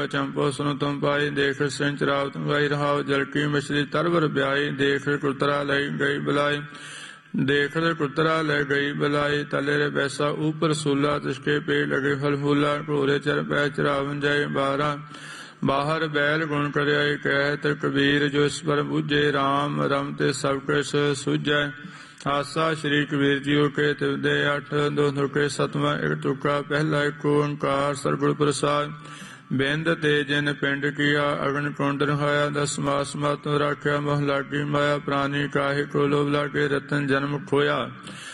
चंपो सुनो तुम पाई देख सिंच रावत गई रहाव जल की मछली तरवर ब्याई देख कुतरा लई गई बुलाई देख कुतरा ले गई बुलाई तले रे पैसा ऊपर सूला तिसके पे लगे फल फूला घोरे चर पै चरावन जाए बाहर बैल गुण कर कहत कबीर जो इस पर बूझे राम रमते सब किस सूझै आसा श्री कबीर जीओ के तिवदे 8 दो तुके सतवां एक तुका पहला एक ओंकार सरगुण प्रसाद बिंद ते जिन पिंड किया अग्न कुंड रहाया 10 मास मत राख्या मोह लागी माया प्राणी काहे को लोभ लागे रतन जन्म खोया